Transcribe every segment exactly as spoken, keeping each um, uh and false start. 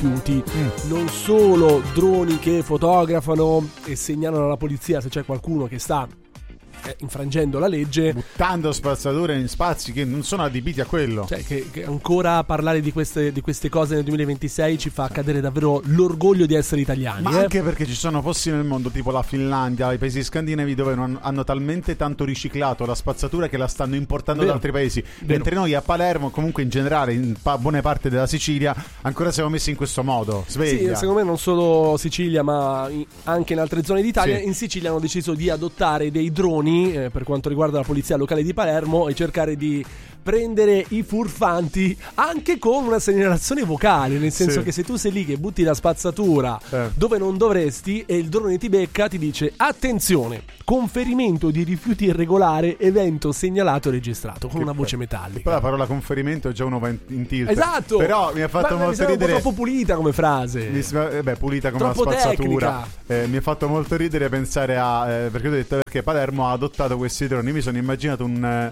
rifiuti. Mm. Non solo droni che fotografano e segnalano alla polizia se c'è qualcuno che sta infrangendo la legge, buttando spazzature in spazi che non sono adibiti a quello. Cioè che, che ancora parlare di queste, di queste cose nel duemilaventisei ci fa cadere davvero l'orgoglio di essere italiani. Ma eh? anche perché ci sono posti nel mondo tipo la Finlandia, i paesi scandinavi dove non hanno talmente tanto riciclato la spazzatura che la stanno importando Vero. da altri paesi. Vero. Mentre noi a Palermo, comunque in generale in pa- buone parte della Sicilia, ancora siamo messi in questo modo. Sveglia. Sì, secondo me non solo Sicilia ma in, anche in altre zone d'Italia. Sì. In Sicilia hanno deciso di adottare dei droni Eh, per quanto riguarda la polizia locale di Palermo e cercare di prendere i furfanti anche con una segnalazione vocale, nel senso sì. che se tu sei lì che butti la spazzatura eh. dove non dovresti e il drone ti becca, ti dice attenzione, conferimento di rifiuti irregolare, evento segnalato e registrato, con che una voce metallica. Poi la parola conferimento già uno va in, in tilt. Esatto. Però mi ha fatto Ma, molto mi ridere. Un po' troppo pulita come frase. Mi, eh beh, pulita come troppo la spazzatura. Eh, mi ha fatto molto ridere pensare a eh, perché ho detto perché Palermo ha adottato questi droni. Mi sono immaginato un eh,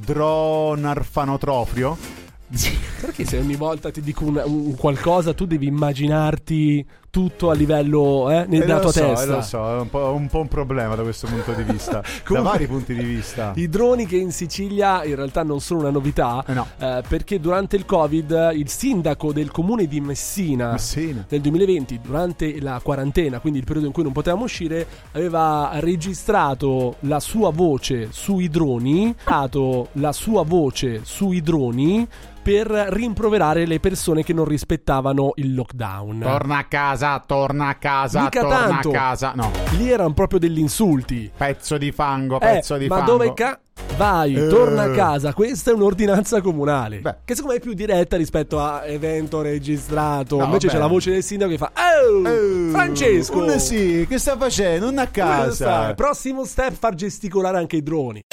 drone orfanotrofio. Perché se ogni volta ti dico un, un qualcosa tu devi immaginarti tutto a livello eh, nella eh, tua so, testa. Eh, lo so, è un po', un po' un problema da questo punto di vista. Comunque, da vari punti di vista. I droni che in Sicilia in realtà non sono una novità, eh no. eh, perché durante il Covid il sindaco del comune di Messina, Messina nel duemilaventi, durante la quarantena, quindi il periodo in cui non potevamo uscire, aveva registrato la sua voce sui droni, dato la sua voce sui droni per rimproverare le persone che non rispettavano il lockdown. Torna a casa, torna a casa, Mica torna tanto. a casa. No. Lì erano proprio degli insulti. Pezzo di fango, pezzo eh, di ma fango. Ma dove ca... Vai, eh. torna a casa. Questa è un'ordinanza comunale. Beh. Che secondo me è più diretta rispetto a evento registrato. No, Invece vabbè. c'è la voce del sindaco che fa oh, oh Francesco un sì, che sta facendo? Non a casa. Prossimo step, far gesticolare anche i droni.